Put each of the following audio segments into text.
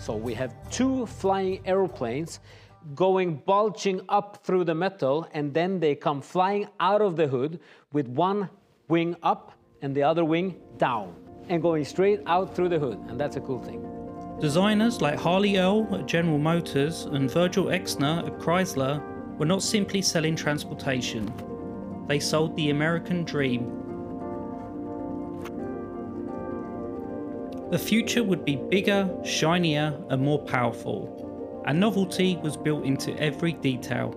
So we have two flying aeroplanes bulging up through the metal, and then they come flying out of the hood with one wing up and the other wing down, and going straight out through the hood, and that's a cool thing. Designers like Harley Earl at General Motors and Virgil Exner at Chrysler were not simply selling transportation. They sold the American dream. The future would be bigger, shinier, and more powerful. And novelty was built into every detail.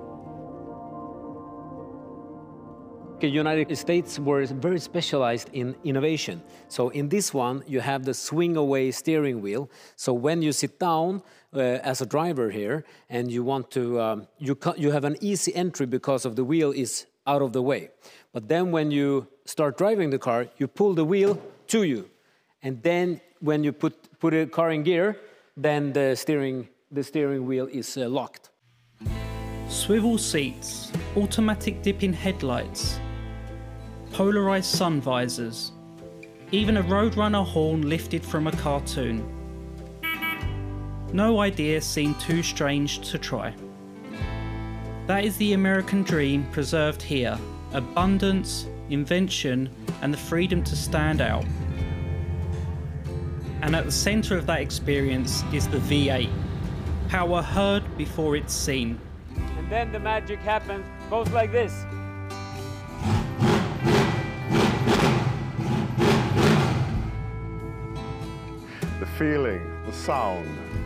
The United States were very specialized in innovation. So in this one, you have the swing-away steering wheel. So when you sit down as a driver here, and you want to, you have an easy entry because of the wheel is out of the way. But then when you start driving the car, you pull the wheel to you. And then when you put a car in gear, then the steering wheel is locked. Swivel seats, automatic dipping headlights, polarized sun visors, even a Roadrunner horn lifted from a cartoon. No idea seemed too strange to try. That is the American dream preserved here: abundance, invention, and the freedom to stand out. And at the centre of that experience is the V8. Power heard before it's seen. And then the magic happens, goes like this. The feeling, the sound,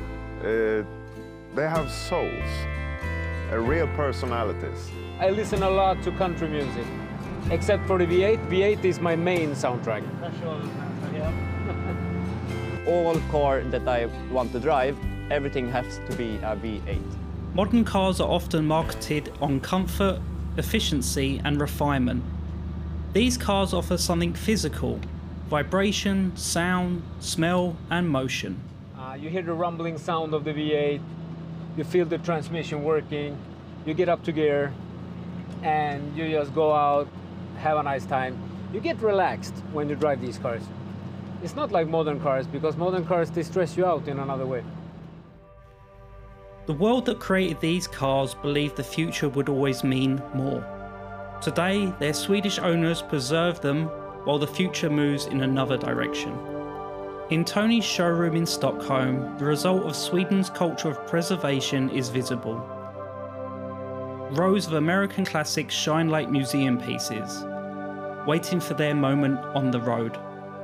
they have souls, real personalities. I listen a lot to country music, except for the V8. V8 is my main soundtrack. All car that I want to drive, everything has to be a V8. Modern cars are often marketed on comfort, efficiency, and refinement. These cars offer something physical: vibration, sound, smell, and motion. You hear the rumbling sound of the V8, you feel the transmission working, you get up to gear, and you just go out, have a nice time. You get relaxed when you drive these cars. It's not like modern cars, because modern cars, they stress you out in another way. The world that created these cars believed the future would always mean more. Today, their Swedish owners preserve them while the future moves in another direction. In Tony's showroom in Stockholm, the result of Sweden's culture of preservation is visible. Rows of American classics shine like museum pieces, waiting for their moment on the road.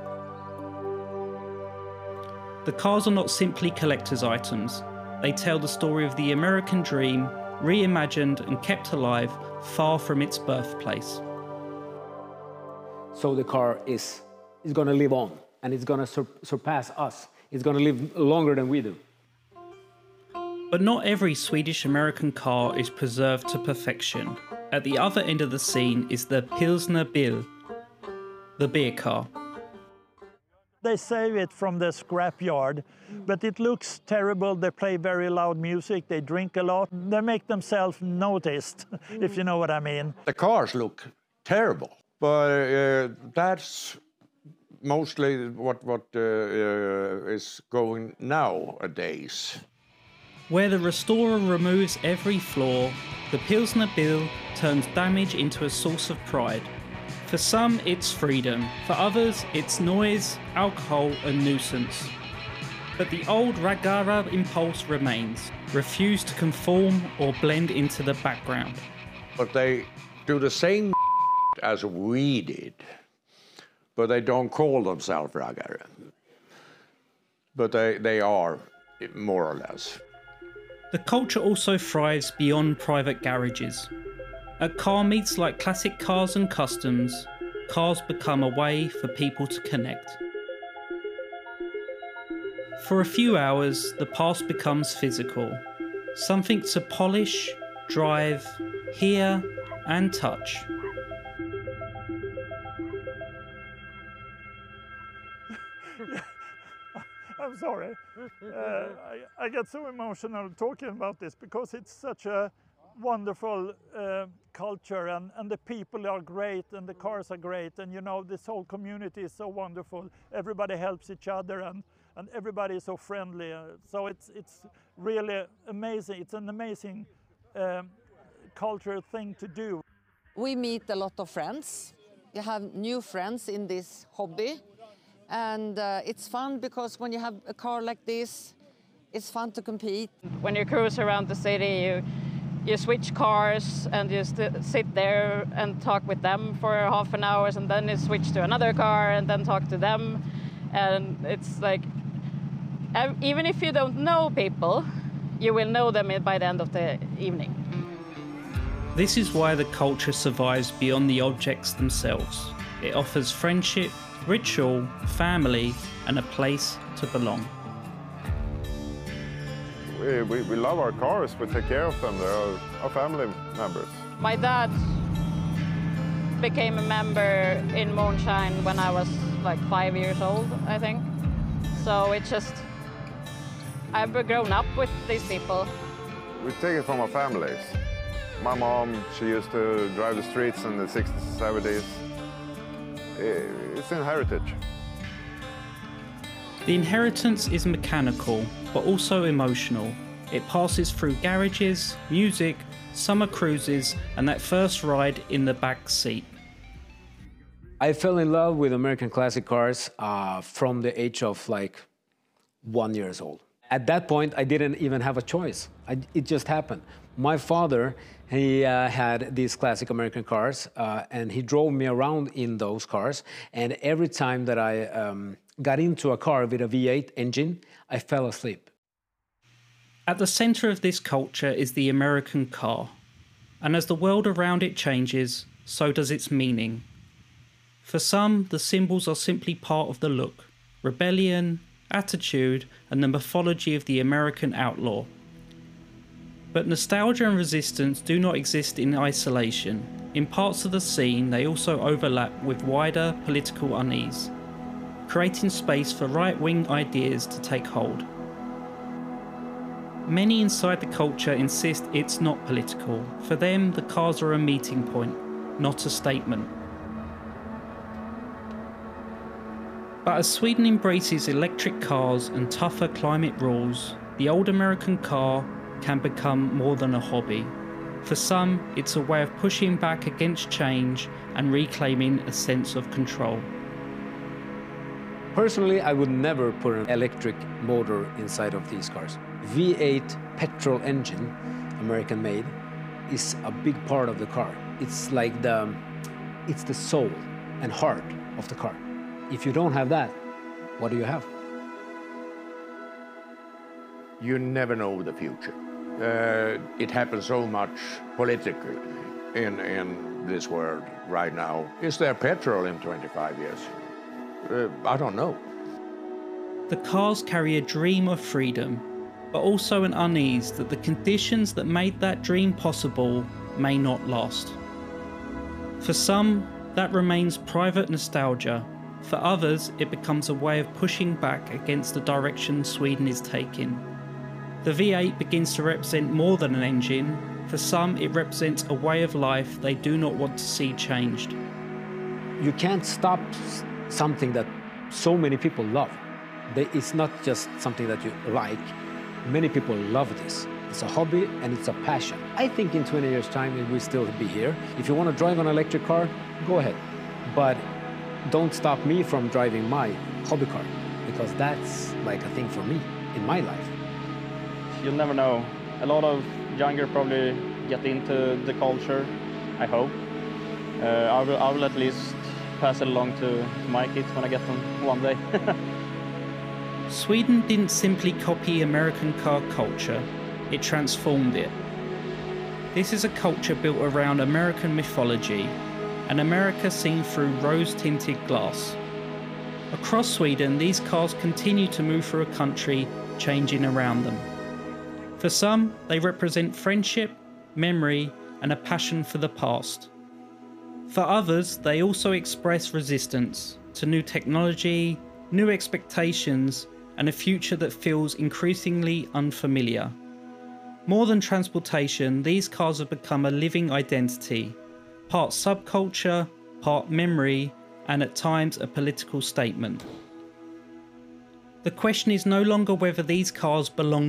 The cars are not simply collector's items. They tell the story of the American dream, reimagined and kept alive far from its birthplace. So the car is going to live on, and it's going to surpass us. It's going to live longer than we do. But not every Swedish-American car is preserved to perfection. At the other end of the scene is the Pilsner Bil, the beer car. They save it from the scrapyard, but it looks terrible. They play very loud music, they drink a lot. They make themselves noticed, if you know what I mean. The cars look terrible, but that's mostly what is going nowadays. Where the restorer removes every flaw, the Pilsner Bil turns damage into a source of pride. For some, it's freedom. For others, it's noise, alcohol, and nuisance. But the old Ragara impulse remains, refused to conform or blend into the background. But they do the same as we did, but they don't call themselves Ragara. But they are, more or less. The culture also thrives beyond private garages. At car meets like Classic Cars and Customs, cars become a way for people to connect. For a few hours, the past becomes physical. Something to polish, drive, hear, and touch. I'm sorry. I get so emotional talking about this because it's such a wonderful culture, and the people are great, and the cars are great, and you know, this whole community is so wonderful. Everybody helps each other, and and everybody is so friendly. So it's really amazing. It's an amazing cultural thing to do. We meet a lot of friends. You have new friends in this hobby. And it's fun because when you have a car like this, it's fun to compete. When you cruise around the city, you switch cars and you sit there and talk with them for half an hour, and then you switch to another car and then talk to them. And it's like, even if you don't know people, you will know them by the end of the evening. This is why the culture survives beyond the objects themselves. It offers friendship, ritual, family, and a place to belong. We love our cars, we take care of them, they're our family members. My dad became a member in Moonshine when I was like 5 years old, I think. So it's just, I've grown up with these people. We take it from our families. My mom, she used to drive the streets in the 60s and 70s. It's in heritage. The inheritance is mechanical, but also emotional. It passes through garages, music, summer cruises, and that first ride in the back seat. I fell in love with American classic cars from the age of like 1 year old. At that point, I didn't even have a choice. It just happened. My father, he had these classic American cars, and he drove me around in those cars. And every time that I got into a car with a V8 engine, I fell asleep. At the centre of this culture is the American car. And as the world around it changes, so does its meaning. For some, the symbols are simply part of the look, rebellion, attitude, and the mythology of the American outlaw. But nostalgia and resistance do not exist in isolation. In parts of the scene, they also overlap with wider political unease, creating space for right-wing ideas to take hold. Many inside the culture insist it's not political. For them, the cars are a meeting point, not a statement. But as Sweden embraces electric cars and tougher climate rules, the old American car can become more than a hobby. For some, it's a way of pushing back against change and reclaiming a sense of control. Personally, I would never put an electric motor inside of these cars. V8 petrol engine, American made, is a big part of the car. It's like it's the soul and heart of the car. If you don't have that, what do you have? You never know the future. It happens so much politically in this world right now. Is there petrol in 25 years? I don't know. The cars carry a dream of freedom, but also an unease that the conditions that made that dream possible may not last. For some, that remains private nostalgia. For others, it becomes a way of pushing back against the direction Sweden is taking. The V8 begins to represent more than an engine. For some, it represents a way of life they do not want to see changed. You can't stop something that so many people love. It's not just something that you like. Many people love this. It's a hobby and it's a passion. I think in 20 years' time it will still be here. If you want to drive an electric car, go ahead. But don't stop me from driving my hobby car, because that's like a thing for me in my life. You'll never know. A lot of younger probably get into the culture, I hope. I will at least pass it along to my kids when I get them one day. Sweden didn't simply copy American car culture, it transformed it. This is a culture built around American mythology, an America seen through rose-tinted glass. Across Sweden, these cars continue to move through a country changing around them. For some, they represent friendship, memory, and a passion for the past. For others, they also express resistance to new technology, new expectations, and a future that feels increasingly unfamiliar. More than transportation, these cars have become a living identity, part subculture, part memory, and at times a political statement. The question is no longer whether these cars belong